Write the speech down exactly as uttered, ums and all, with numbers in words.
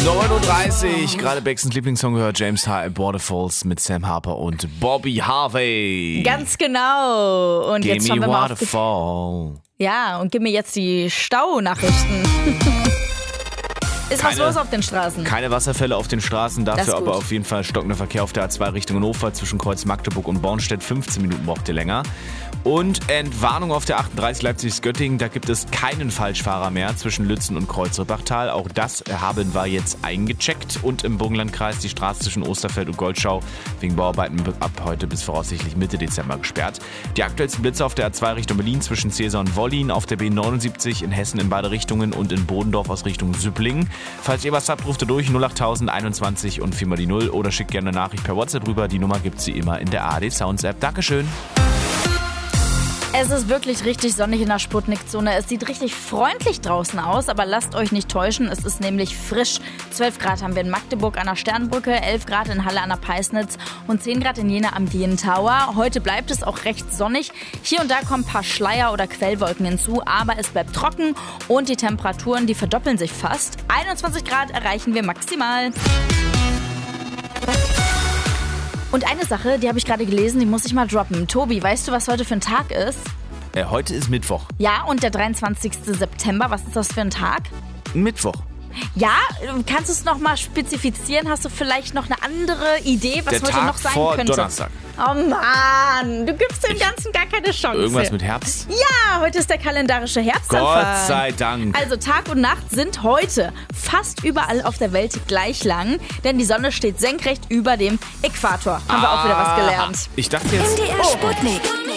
neun Uhr dreißig, gerade Baxens Lieblingssong gehört, James Hype, Waterfalls mit Sam Harper und Bobby Harvey. Ganz genau. Und Give jetzt schauen me wir mal auf die, Waterfall. Ja, und gib mir jetzt die Staunachrichten. Ist Keine- was los auf den Straßen? Keine Wasserfälle auf den Straßen, Das dafür ist gut. aber auf jeden Fall stockender Verkehr auf der A zwei Richtung Hannover zwischen Kreuz Magdeburg und Bornstedt. fünfzehn Minuten braucht ihr länger. Und Entwarnung auf der achtunddreißig Leipzig-Göttingen, da gibt es keinen Falschfahrer mehr zwischen Lützen und Kreuzrippachtal. Auch das haben wir jetzt eingecheckt. Und im Burgenlandkreis die Straße zwischen Osterfeld und Goldschau wegen Bauarbeiten ab heute bis voraussichtlich Mitte Dezember gesperrt. Die aktuellsten Blitze auf der A zwei Richtung Berlin zwischen Cäsar und Wollin, auf der B neunundsiebzig in Hessen in beide Richtungen und in Bodendorf aus Richtung Süppling. Falls ihr was habt, ruft ihr durch null acht null null einundzwanzig und viermal die Null oder schickt gerne eine Nachricht per WhatsApp rüber. Die Nummer gibt sie immer in der A R D Sounds App. Dankeschön. Es ist wirklich richtig sonnig in der Sputnik-Zone. Es sieht richtig freundlich draußen aus, aber lasst euch nicht täuschen, es ist nämlich frisch. zwölf Grad haben wir in Magdeburg an der Sternbrücke, elf Grad in Halle an der Peisnitz und zehn Grad in Jena am D N Tower. Heute bleibt es auch recht sonnig. Hier und da kommen ein paar Schleier oder Quellwolken hinzu, aber es bleibt trocken und die Temperaturen, die verdoppeln sich fast. einundzwanzig Grad erreichen wir maximal. Und eine Sache, die habe ich gerade gelesen, die muss ich mal droppen. Tobi, weißt du, was heute für ein Tag ist? Äh, heute ist Mittwoch. Ja, und der dreiundzwanzigsten September, was ist das für ein Tag? Mittwoch. Ja, kannst du es nochmal spezifizieren? Hast du vielleicht noch eine andere Idee, was Der heute Tag noch sein vor könnte? Donnerstag. Oh Mann, du gibst dem Ganzen gar keine Chance. Irgendwas mit Herbst? Ja, heute ist der kalendarische Herbstanfang. Gott sei Dank. Also Tag und Nacht sind heute fast überall auf der Welt gleich lang, denn die Sonne steht senkrecht über dem Äquator. Haben wir auch wieder was gelernt. Ich dachte jetzt... M D R Sputnik.